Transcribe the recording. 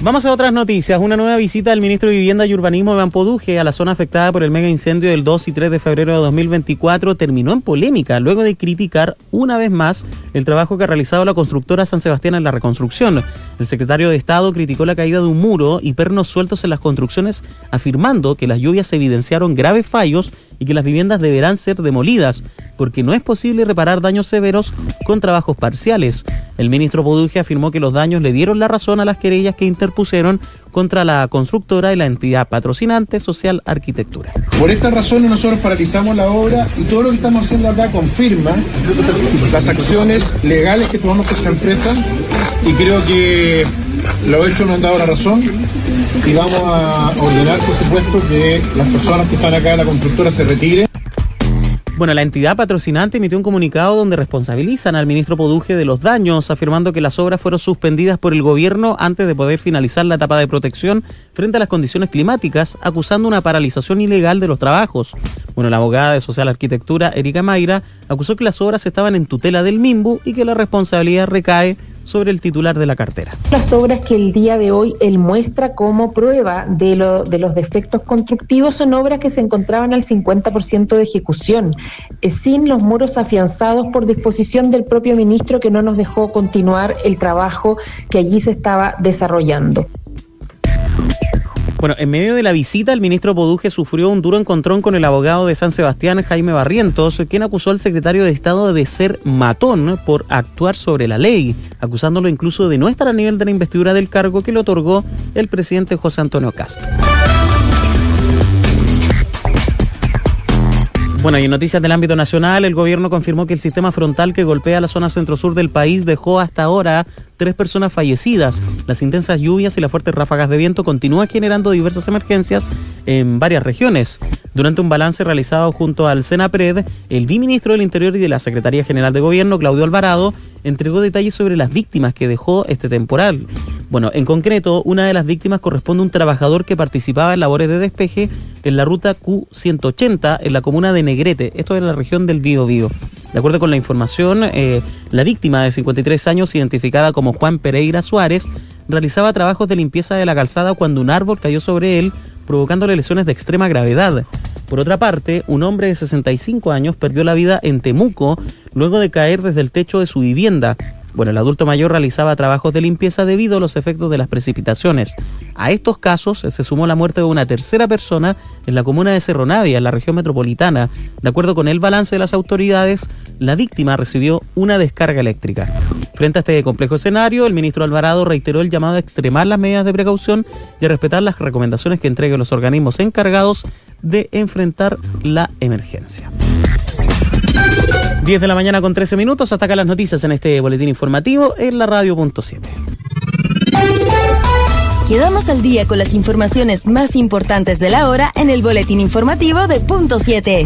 Vamos a otras noticias. Una nueva visita del ministro de Vivienda y Urbanismo, Iván Poduje, a la zona afectada por el mega incendio del 2 y 3 de febrero de 2024 terminó en polémica luego de criticar una vez más el trabajo que ha realizado la constructora San Sebastián en la reconstrucción. El secretario de Estado criticó la caída de un muro y pernos sueltos en las construcciones, afirmando que las lluvias evidenciaron graves fallos y que las viviendas deberán ser demolidas, porque no es posible reparar daños severos con trabajos parciales. El ministro Poduje afirmó que los daños le dieron la razón a las querellas que interpusieron contra la constructora y la entidad patrocinante Social Arquitectura. Por esta razón nosotros paralizamos la obra y todo lo que estamos haciendo acá confirma las acciones legales que tomamos con esta empresa y creo que los hechos nos han dado la razón y vamos a ordenar, por supuesto, que las personas que están acá en la constructora se retiren. Bueno, la entidad patrocinante emitió un comunicado donde responsabilizan al ministro Poduje de los daños, afirmando que las obras fueron suspendidas por el gobierno antes de poder finalizar la etapa de protección frente a las condiciones climáticas, acusando una paralización ilegal de los trabajos. Bueno, la abogada de Social Arquitectura, Erika Mayra, acusó que las obras estaban en tutela del MIMBU y que la responsabilidad recae sobre el titular de la cartera. Las obras que el día de hoy él muestra como prueba de los defectos constructivos son obras que se encontraban al 50% de ejecución, sin los muros afianzados por disposición del propio ministro, que no nos dejó continuar el trabajo que allí se estaba desarrollando. Bueno, en medio de la visita, el ministro Poduje sufrió un duro encontrón con el abogado de San Sebastián, Jaime Barrientos, quien acusó al secretario de Estado de ser matón por actuar sobre la ley, acusándolo incluso de no estar a nivel de la investidura del cargo que le otorgó el presidente José Antonio Kast. Bueno, y en noticias del ámbito nacional, el gobierno confirmó que el sistema frontal que golpea la zona centro-sur del país dejó hasta ahora 3 personas fallecidas. Las intensas lluvias y las fuertes ráfagas de viento continúan generando diversas emergencias en varias regiones. Durante un balance realizado junto al Senapred, el viceministro del Interior y de la Secretaría General de Gobierno, Claudio Alvarado, entregó detalles sobre las víctimas que dejó este temporal. Bueno, en concreto, una de las víctimas corresponde a un trabajador que participaba en labores de despeje en la ruta Q180 en la comuna de Negrete, esto es en la región del Biobío. De acuerdo con la información, la víctima de 53 años, identificada como Juan Pereira Suárez, realizaba trabajos de limpieza de la calzada cuando un árbol cayó sobre él, provocándole lesiones de extrema gravedad. Por otra parte, un hombre de 65 años perdió la vida en Temuco luego de caer desde el techo de su vivienda. Bueno, el adulto mayor realizaba trabajos de limpieza debido a los efectos de las precipitaciones. A estos casos se sumó la muerte de una tercera persona en la comuna de Cerro Navia, en la región metropolitana. De acuerdo con el balance de las autoridades, la víctima recibió una descarga eléctrica. Frente a este complejo escenario, el ministro Alvarado reiteró el llamado a extremar las medidas de precaución y a respetar las recomendaciones que entreguen los organismos encargados de enfrentar la emergencia. 10 de la mañana con 13 minutos, hasta acá las noticias en este boletín informativo en la radio.7. Quedamos al día con las informaciones más importantes de la hora en el boletín informativo de Punto 7.